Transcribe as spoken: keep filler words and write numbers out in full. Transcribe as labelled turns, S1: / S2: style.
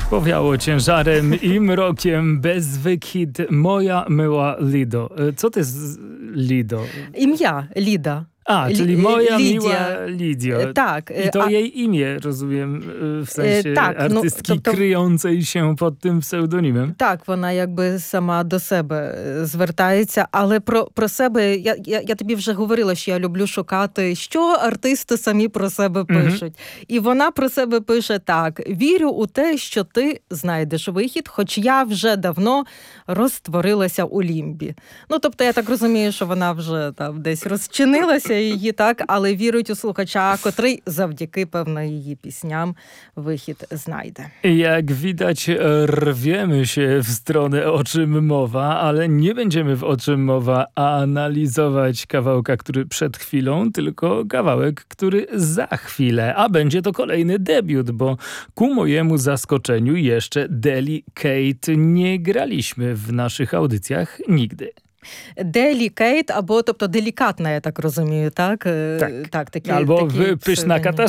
S1: Powiało ciężarem i mrokiem bezwyk hit Moja myła Lido. Co to jest Lido?
S2: Ім'я Ліда.
S1: A, czyli moja
S2: Lidia.
S1: miła Lidio.
S2: Tak.
S1: I to
S2: a,
S1: jej imię, rozumiem, w sensie
S2: tak, no,
S1: artystki
S2: тобто-
S1: kryjącej się pod tym pseudonimem.
S2: Так, вона якби сама до себе звертається, але про, про себе, я, я, я тобі вже говорила, що я люблю шукати, що артисти самі про себе пишуть. Mm-hmm. І вона про себе пише так: вірю у те, що ти знайдеш вихід, хоч я вже давно розтворилася у лімбі. Ну, тобто, я так розумію, що вона вже там десь розчинилася її, так, але вірить у слухача, котрий завдяки, певно, її пісням вихід znajdę.
S1: Jak widać, rwiemy się w stronę O czym mowa, ale nie będziemy w O czym mowa analizować kawałka, który przed chwilą, tylko kawałek, który za chwilę. A będzie to kolejny debiut, bo ku mojemu zaskoczeniu jeszcze Delicate nie graliśmy w naszych audycjach nigdy.
S2: Delicate, або, тобто, делікатна, я так розумію, так?
S1: Так.
S2: Так, такі,
S1: Albo
S2: такі
S1: pyszna
S2: псевдоніми.